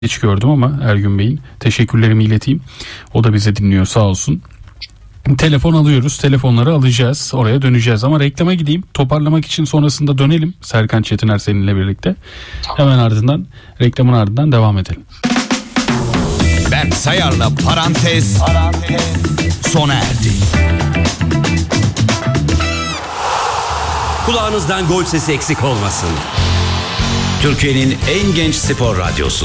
Hiç gördüm ama Ergün Bey'in teşekkürlerimi ileteyim. O da bizi dinliyor sağ olsun. Telefon alıyoruz. Telefonları alacağız. Oraya döneceğiz ama reklama gideyim. Toparlamak için sonrasında dönelim. Serkan Çetiner seninle birlikte. Hemen ardından reklamın ardından devam edelim. Ben Sayar'la parantez sona erdi. Kulağınızdan gol sesi eksik olmasın. Türkiye'nin en genç spor radyosu.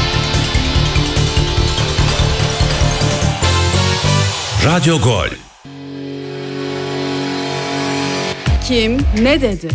Radyo Gol. Kim ne dedi?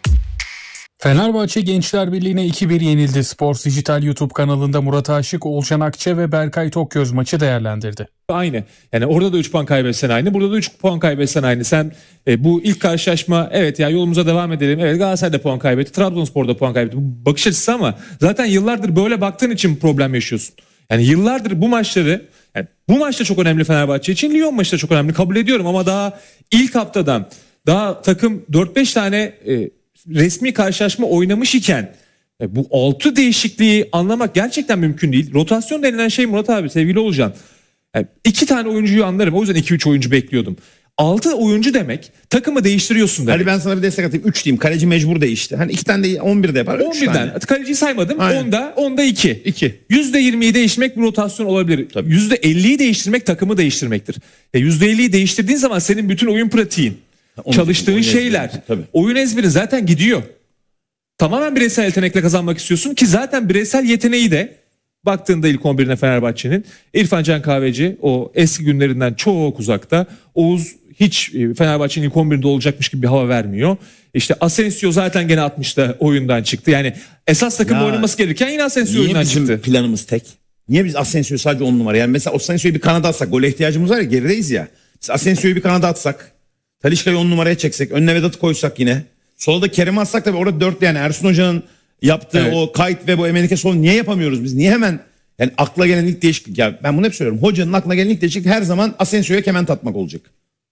Fenerbahçe Gençler Birliği'ne 2-1 yenildi. Sports Dijital YouTube kanalında Murat Aşık, Olcan Akça ve Berkay Tokgöz maçı değerlendirdi. Aynı. Yani orada da 3 puan kaybetsen aynı. Burada da 3 puan kaybetsen aynı. Sen bu ilk karşılaşma evet ya yolumuza devam edelim. Evet Galatasaray'da puan kaybetti. Trabzonspor'da puan kaybetti. Bu bakış açısı ama zaten yıllardır böyle baktığın için problem yaşıyorsun. Yani yıllardır bu maçları bu maçta çok önemli Fenerbahçe için. Lyon maçı da çok önemli kabul ediyorum ama daha ilk haftadan daha takım 4-5 tane resmi karşılaşma oynamış iken bu 6 değişikliği anlamak gerçekten mümkün değil. Rotasyon denilen şey Murat abi sevgili Olcan. Yani 2 tane oyuncuyu anlarım. O yüzden 2-3 oyuncu bekliyordum. 6 oyuncu demek takımı değiştiriyorsun demek. Hadi ben sana bir destek atayım. 3 diyeyim. Kaleci mecbur değişti. Hani 2 tane de 11 de yapar. 11'den. Kaleciyi saymadım. Aynen. 10'da 2. 2. %20'yi değiştirmek bir rotasyon olabilir. Tabii. %50'yi değiştirmek takımı değiştirmektir. %50'yi değiştirdiğin zaman senin bütün oyun pratiğin, çalıştığın oyun şeyler, ezberi, tabii. oyun ezberi zaten gidiyor. Tamamen bireysel yetenekle kazanmak istiyorsun ki zaten bireysel yeteneği de baktığında ilk 11'ine Fenerbahçe'nin İrfan Can Kahveci o eski günlerinden çok uzakta. Oğuz hiç Fenerbahçe'nin ilk 11'inde olacakmış gibi bir hava vermiyor. İşte Asensio zaten gene 60'ta oyundan çıktı. Yani esas takımda oynaması gereken yine Asensio oyundan çıktı. Niye bizim planımız tek? Niye biz Asensio'yu sadece 10 numara? Yani mesela Asensio'yu bir kanada atsak, gole ihtiyacımız var ya, gerideyiz ya. Biz Asensio'yu bir kanada atsak, Talisca'yı 10 numaraya çeksek, önüne Vedat'ı koysak yine. Solda Kerem'i atsak tabii orada 4 yani Ersun Hoca'nın yaptığı o kayıt ve bu Emenike Sol niye yapamıyoruz biz? Niye hemen yani akla gelen ilk değişiklik ya ben bunu hep söylüyorum. Hocanın aklına gelen ilk değişiklik her zaman Asensio'ya kement atmak olacak.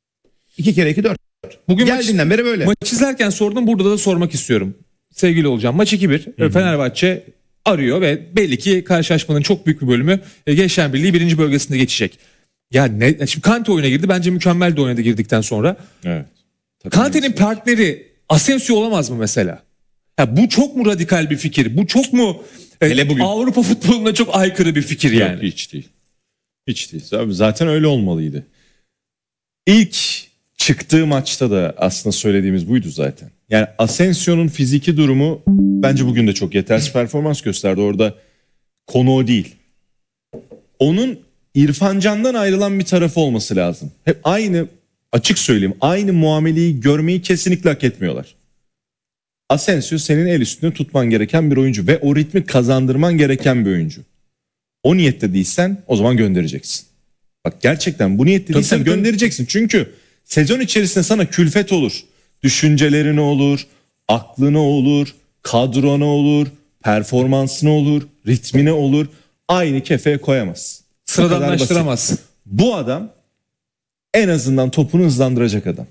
2 kere 2 4. Bugün Geldiğinden beri böyle. Maç izlerken sordum, burada da sormak istiyorum. Sevgili Olcan, maç 2-1. Fenerbahçe arıyor ve belli ki karşılaşmanın çok büyük bir bölümü Gençler Birliği 1. bölgesinde geçecek. Ya şimdi Kante oyuna girdi. Bence mükemmel de oynadı girdikten sonra. Evet. Kante'nin partneri Asensio olamaz mı mesela? Ya bu çok mu radikal bir fikir? Bu çok mu Hele bugün. Avrupa futboluna çok aykırı bir fikir yani? Yok, hiç değil. Hiç değil. Zaten öyle olmalıydı. İlk çıktığı maçta da aslında söylediğimiz buydu zaten. Yani Asensio'nun fiziki durumu bence bugün de çok yetersiz performans gösterdi. Orada konu o değil. Onun İrfan Can'dan ayrılan bir tarafı olması lazım. Hep aynı, açık söyleyeyim, aynı muameleyi görmeyi kesinlikle hak etmiyorlar. Asensio senin el üstünde tutman gereken bir oyuncu ve o ritmi kazandırman gereken bir oyuncu. O niyette değilsen o zaman göndereceksin. Bak gerçekten bu niyette değilsen göndereceksin. Çünkü sezon içerisinde sana külfet olur. Düşüncelerine olur, aklına olur, kadrona olur, performansına olur, ritmine olur. Aynı kefeye koyamaz. Sıradanlaştıramaz. Bu adam en azından topunu hızlandıracak adam.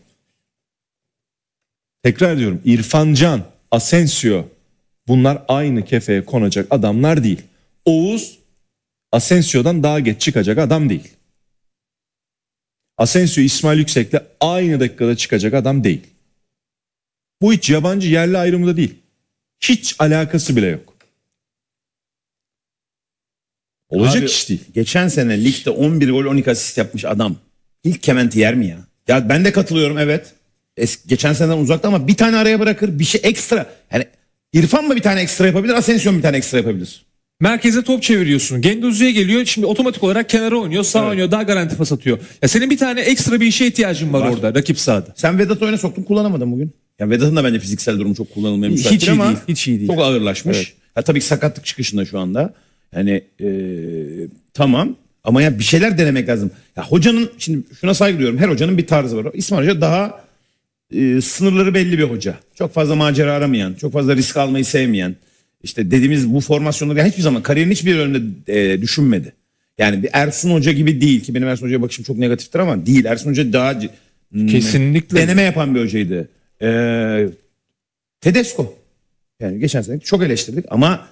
Tekrar diyorum, İrfan Can, Asensio bunlar aynı kefeye konacak adamlar değil. Oğuz Asensio'dan daha geç çıkacak adam değil. Asensio İsmail Yüksek'le aynı dakikada çıkacak adam değil. Bu hiç yabancı yerli ayrımı da değil. Hiç alakası bile yok. Olacak Abi, iş değil. Geçen sene ligde 11 gol 12 asist yapmış adam ilk kementi yer mi ya? Ya ben de katılıyorum evet. Geçen seneden uzakta ama bir tane araya bırakır, bir şey ekstra. Yani İrfan mı bir tane ekstra yapabilir, Asensio mu bir tane ekstra yapabilir? Merkeze top çeviriyorsun. Genduzi'ye geliyor. Şimdi otomatik olarak kenara oynuyor. Sağ oynuyor. Daha garanti pas atıyor. Ya senin bir tane ekstra bir işe ihtiyacın var orada. Rakip sahada. Sen Vedat'ı oyuna soktun, kullanamadın bugün. Ya Vedat'ın da bence fiziksel durumu çok kullanılmaya müsait Hiç iyi ama değil. Hiç iyi değil. çok ağırlaşmış. Evet. Ya tabii ki sakatlık çıkışında şu anda. Yani tamam ama ya bir şeyler denemek lazım. Ya hocanın, şimdi şuna saygı duyuyorum. Her hocanın bir tarzı var. İsmail Hoca daha sınırları belli bir hoca. Çok fazla macera aramayan, çok fazla risk almayı sevmeyen. İşte dediğimiz bu formasyonları hiçbir zaman kariyerin hiçbir bölümünde düşünmedi. Yani bir Ersun Hoca gibi değil ki, benim Ersun Hoca'ya bakışım çok negatiftir ama değil. Ersun Hoca daha kesinlikle deneme yapan bir hocaydı. Tedesco. Yani geçen sene çok eleştirdik ama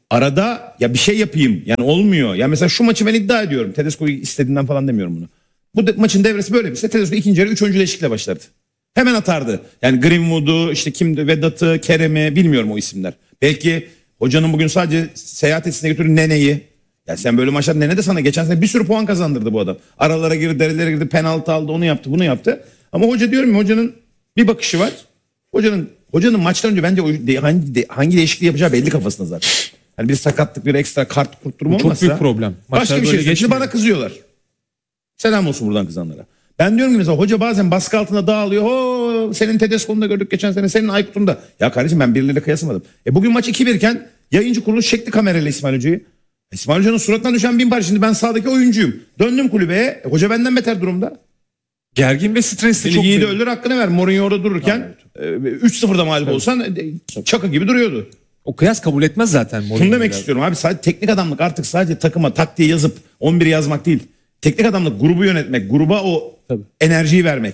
arada ya bir şey yapayım. Yani olmuyor. Ya mesela şu maçı ben iddia ediyorum. Tedesco'yu istediğinden falan demiyorum bunu. Maçın devresi böyle bir şey. Tedesco ikinci yarı 3 oyuncu değişiklikle başlardı. Hemen atardı. Yani Greenwood'u, işte kimdi, Vedat'ı, Kerem'i bilmiyorum o isimler. Belki hocanın bugün sadece seyahat etsin'e götürdüğü Nene'yi. Ya sen böyle maçlar Nene de sana geçen sene bir sürü puan kazandırdı bu adam. Aralara girdi, derelere girdi, penaltı aldı, onu yaptı, bunu yaptı. Ama hoca diyorum ya, hocanın bir bakışı var. Hocanın maçtan önce bence hangi değişikliği yapacağı belli kafasında zaten. Yani bir sakatlık, bir ekstra kart kurtturma olmazsa. Çok büyük problem. Başka bir şey. Şimdi geçmiyor. bana kızıyorlar. Selam olsun buradan kızanlara. Ben diyorum ki mesela hoca bazen baskı altında dağılıyor. Senin Tedesco'nu da gördük geçen sene. Senin Aykut'un da. Ya kardeşim ben birileriyle kıyasamadım. Bugün maç 2-1 iken yayıncı kuruluş çekti kamerayla İsmail Hoca'yı. İsmail Hoca'nın suratından düşen bin parça. Şimdi ben sahadaki oyuncuyum. Döndüm kulübeye. Hoca benden beter durumda. Gergin ve stresli çok. Yiğidi öldür hakkını ver. Mourinho orada dururken 3-0'da mağlup olsan çakı gibi duruyordu. O kıyas kabul etmez zaten. Şunu demek istiyorum abi, sadece teknik adamlık artık sadece takıma taktiği yazıp 11 yazmak değil. Teknik adamlık grubu yönetmek, gruba o enerjiyi vermek.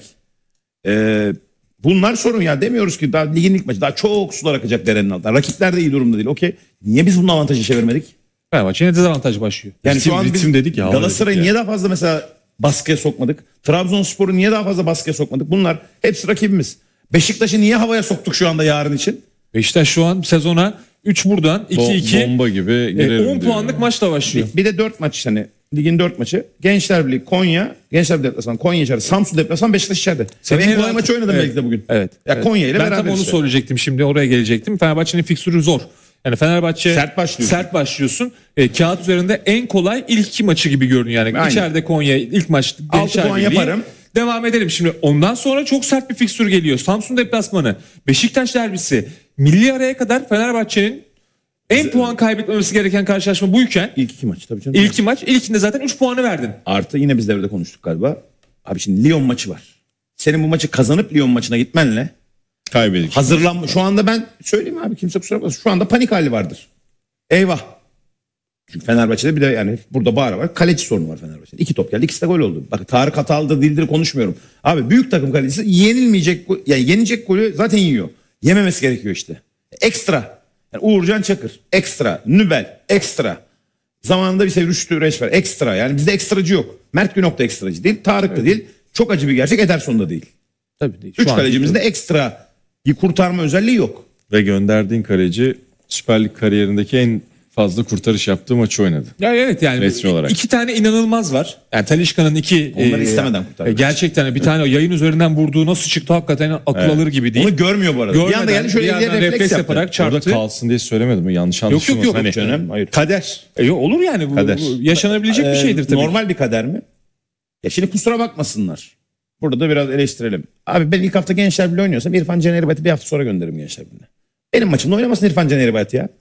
Bunlar sorun ya, demiyoruz ki daha ligin ilk maçı, daha çok sular akacak derenin altından. Rakipler de iyi durumda değil. Okey. Niye biz bunun avantajı çevirmedik? Fenerbahçe yine dezavantaj başlıyor. Yani şu an ritim biz dedik ya, Galatasaray'ı dedik ya. niye daha fazla mesela baskıya sokmadık? Trabzonspor'u niye daha fazla baskıya sokmadık? Bunlar hepsi rakibimiz. Beşiktaş'ı niye havaya soktuk şu anda yarın için? Beşiktaş şu an sezona 3 buradan 2-2 Bomba gibi girelim 10 diyor. puanlık maçla başlıyor. Bir de 4 maç, hani ligin 4 maçı. Gençler Birliği, Konya, Gençler Birliği deplasman, Konya içeride, Samsun deplasman, Beşiktaş içeride. Senin En kolay rahat- maçı oynadım Evet. belki de bugün. Evet. Ya Konya ile ben beraber tam onu işte. söyleyecektim, şimdi oraya gelecektim. Fenerbahçe'nin fiksürü zor. Yani Fenerbahçe Sert başlıyorsun. başlıyorsun. Kağıt üzerinde en kolay ilk 2 maçı gibi görünüyor. Yani Aynen. içeride Konya ilk maç 6 Gençler puan Birliği. yaparım. Devam edelim şimdi. Ondan sonra çok sert bir fiksür geliyor. Samsun deplasmanı, Beşiktaş derbisi. Milli araya kadar Fenerbahçe'nin en puan kaybetmemesi gereken karşılaşma buyken İlk 2 maç tabii canım. ilk 2 maç, ilkinde zaten 3 puanı verdin. Artı yine biz devrede konuştuk galiba. Abi şimdi Lyon maçı var. Senin bu maçı kazanıp Lyon maçına gitmenle Kaybedik. hazırlanma. Şu anda ben söyleyeyim abi, kimse kusura bakmasın. Şu anda panik hali vardır. Eyvah. Çünkü Fenerbahçe'de bir de yani burada bağıra var. Kaleci sorunu var Fenerbahçe'de. 2 top geldi, ikisi de gol oldu. Bak Tarık hatalıdır değildir konuşmuyorum. Abi büyük takım kalecisi yenilmeyecek, yani yenecek golü zaten yiyor. Yememesi gerekiyor işte. Ekstra. Yani Uğurcan Çakır ekstra. Nübel ekstra. Zamanında bir Rüştü Reçber ekstra. Yani bizde ekstracı yok. Mert Günok da ekstracı değil. Tarık da değil. Çok acı bir gerçek, Ederson da değil. Tabii değil. 3 kalecimizde ekstra bir kurtarma özelliği yok. Ve gönderdiğin kaleci Süper Lig kariyerindeki en fazla kurtarış yaptığı maçı oynadı. Ya evet, yani Resmi olarak. 2 tane inanılmaz var. Yani Talisca'nın 2 Onları istemeden kurtardı. gerçekten bir tane yayın üzerinden vurduğu nasıl çıktı hakikaten akıl alır gibi değil. Onu görmüyor bu arada. Bir anda geldi şöyle bir eliyle yerden refleks yaptı. yaparak Orada çarptı. kalsın diye söylemedim mi? Yanlış yok, anlaşılmasın. yok. Hani Canım, hayır. kader. Yok, olur yani bu, Kader. bu yaşanabilecek bir şeydir tabii. Normal bir kader mi? Ya şimdi kusura bakmasınlar. Burada da biraz eleştirelim. Abi ben ilk hafta Gençler Birliği oynuyorsam İrfan Can Eğribayat'ı bir hafta sonra gönderirim Gençler Birliği'ne. Benim maçımda oynamasın İrfan Can Eğribayat ya.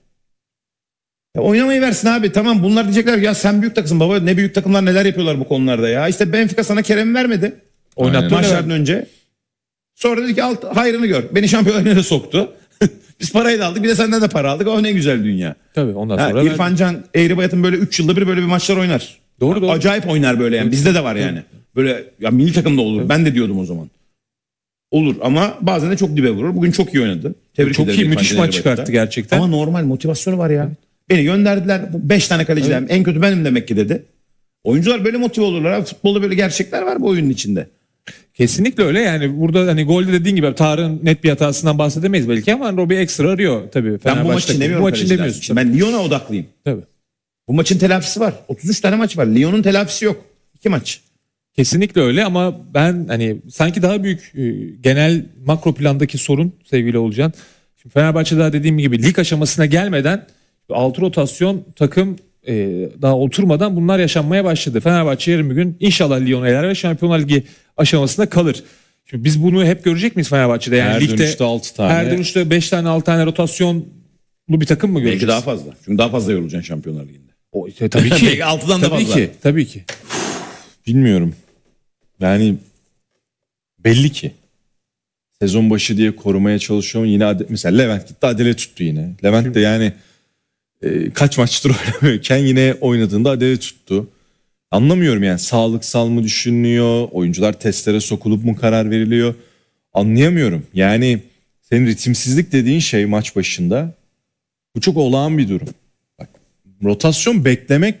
Ya oynamayı versin abi, tamam, bunlar diyecekler ya sen büyük takımsın baba, ne büyük takımlar neler yapıyorlar bu konularda ya. İşte Benfica sana Kerem'i vermedi. Oynattı Maçlardan önce. Sonra dedi ki hayrını gör. Beni Şampiyonlar Ligi'ne soktu. Biz parayı da aldık, bir de senden de para aldık. O ne güzel dünya. Tabii ondan Ha, sonra İrfan Can Eğribayat'ın böyle 3 yılda bir böyle bir maçlar oynar. Doğru. Acayip oynar böyle yani. Bizde de var yani. Böyle ya milli takımda olur. Ben de diyordum o zaman. Olur ama bazen de çok dibe vurur. Bugün çok iyi oynadı. Tebrik çok ederim iyi, İrfan müthiş Can maç Eğribayat'ta. çıkarttı gerçekten. Ama normal motivasyonu var ya. Beni gönderdiler. 5 tane kaleciler. En kötü benim demek ki dedi. Oyuncular böyle motive olurlar. Abi. Futbolda böyle gerçekler var bu oyunun içinde. Kesinlikle öyle, yani burada hani golde dediğin gibi Tarık'ın net bir hatasından bahsedemeyiz belki ama Robi ekstra arıyor tabii. Ben bu Fenerbahçe maçı takımı. demiyorum. Bu maçın kaleciler. demiyorsun. İşte ben Lyon'a odaklıyım. Tabii. Bu maçın telafisi var. 33 tane maç var. Lyon'un telafisi yok. 2 maç. Kesinlikle öyle ama ben hani sanki daha büyük genel makro plandaki sorun sevgili Olcan. Şimdi Fenerbahçe daha dediğim gibi lig aşamasına gelmeden 6 rotasyon takım daha oturmadan bunlar yaşanmaya başladı. Fenerbahçe yarın bir gün inşallah Lyon'u eler ve Şampiyonlar Ligi aşamasında kalır. Şimdi biz bunu hep görecek miyiz Fenerbahçe'de? Yani Her ligde dönüşte 6 tane. her dönüşte 5 tane 6 tane rotasyonlu bir takım mı göreceğiz? Belki daha fazla. Çünkü daha fazla yorulacaksın Şampiyonlar Ligi'nde. Tabii ki. Belki 6'dan da Tabii fazla. ki. Tabii ki. Bilmiyorum. Yani belli ki sezon başı diye korumaya çalışıyorum. Yine mesela Levent gitti Adele tuttu yine. Levent de yani kaç maçtır oynamıyorken yine oynadığında Adele tuttu. Anlamıyorum yani, sağlıksal mı düşünülüyor? Oyuncular testlere sokulup mu karar veriliyor? Anlayamıyorum. Yani senin ritimsizlik dediğin şey maç başında, bu çok olağan bir durum. Bak Rotasyon beklemek